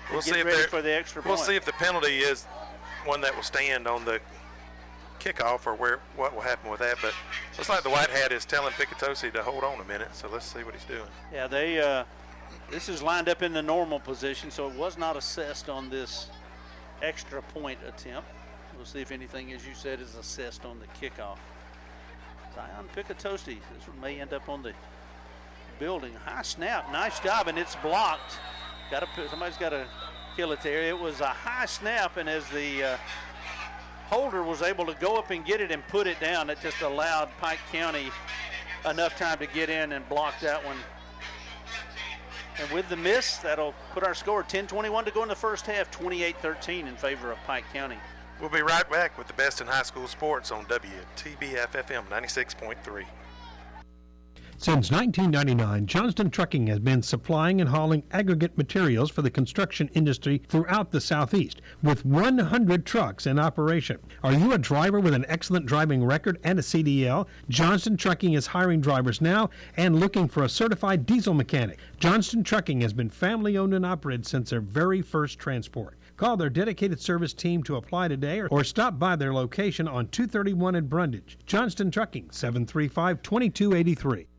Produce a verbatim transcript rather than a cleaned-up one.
We'll get see if ready they're- for the extra We'll point. see if the penalty is one that will stand on the kickoff or where what will happen with that. But looks like the white hat is telling Picatosi to hold on a minute. So let's see what he's doing. Yeah, they. Uh, this is lined up in the normal position, so it was not assessed on this extra point attempt. We'll see if anything, as you said, is assessed on the kickoff. Zion Picatosi, this one may end up on the building. High snap, nice job, and it's blocked. Got to, somebody's got to kill it there. It was a high snap, and as the uh, holder was able to go up and get it and put it down, it just allowed Pike County enough time to get in and block that one. And with the miss, that'll put our score ten twenty-one to go in the first half, twenty-eight thirteen in favor of Pike County. We'll be right back with the best in high school sports on W T B F F M ninety-six point three. Since nineteen ninety-nine, Johnston Trucking has been supplying and hauling aggregate materials for the construction industry throughout the Southeast, with one hundred trucks in operation. Are you a driver with an excellent driving record and a C D L? Johnston Trucking is hiring drivers now and looking for a certified diesel mechanic. Johnston Trucking has been family-owned and operated since their very first transport. Call their dedicated service team to apply today or stop by their location on two thirty-one in Brundage. Johnston Trucking, seven three five, two two eight three.